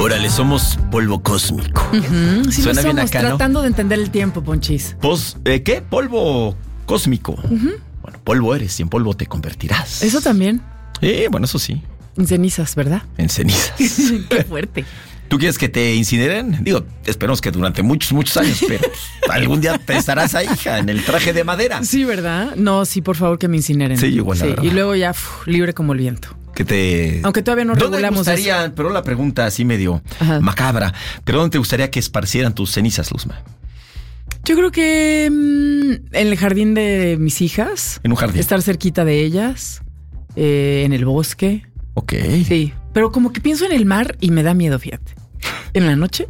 Órale, somos polvo cósmico. Sí, Suena bien acá, ¿no? Tratando de entender el tiempo, Ponchis. ¿Qué? Polvo cósmico. Bueno, polvo eres y en polvo te convertirás. Eso también. Bueno, eso sí. En cenizas, ¿verdad? En cenizas. Qué fuerte. ¿Tú quieres que te incineren? Digo, esperemos que durante muchos, muchos años, pero algún día te estarás ahí, hija, en el traje de madera. Sí, ¿verdad? No, sí, por favor, que me incineren. Sí, igual, la verdad. Y luego ya, libre como el viento. Aunque todavía no regulamos ¿Dónde te gustaría, pero la pregunta así medio macabra, pero ¿dónde te gustaría que esparcieran tus cenizas, Luzma? Yo creo que en el jardín de mis hijas. En un jardín. Estar cerquita de ellas, en el bosque. Ok. Sí, pero como que pienso en el mar y me da miedo, fíjate. ¿En la noche?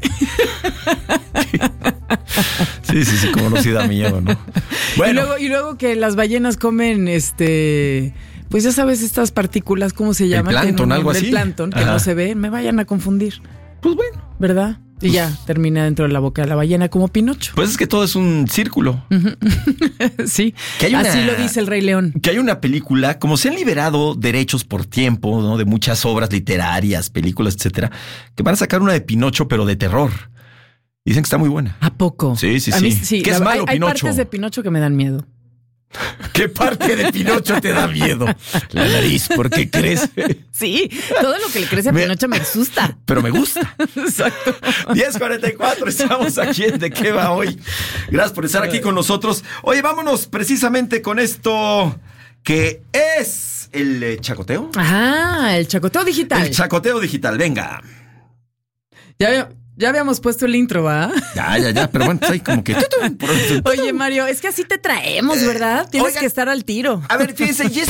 Sí, como no se da miedo, ¿no? Bueno. Y luego que las ballenas comen, pues ya sabes, estas partículas, ¿cómo se llaman? El plancton, algo así. El plancton, que no se ve, me vayan a confundir. Pues bueno. ¿Verdad? Y ya termina dentro de la boca de la ballena como Pinocho. Pues es que todo es un círculo. Sí, así lo dice el Rey León. Que hay una película, como se han liberado derechos por tiempo, ¿no? De muchas obras literarias, películas, etcétera, que van a sacar una de Pinocho, pero de terror. Dicen que está muy buena. ¿A poco? Sí. A mí, sí. ¿Qué es malo, hay Pinocho? partes de Pinocho que me dan miedo. ¿Qué parte de Pinocho te da miedo? La nariz, ¿por qué crees? Sí, todo lo que le crece a Pinocho me asusta. Pero me gusta. Exacto. 10:44, estamos aquí en ¿De qué va hoy? Gracias por estar aquí con nosotros. Oye, vámonos precisamente con esto que es el chacoteo. Ajá, el chacoteo digital. El chacoteo digital, venga. Ya habíamos puesto el intro, ¿va? Ya, pero bueno, hay como que... Oye, Mario, es que así te traemos, ¿verdad? Tienes que estar al tiro. A ver, fíjense, y es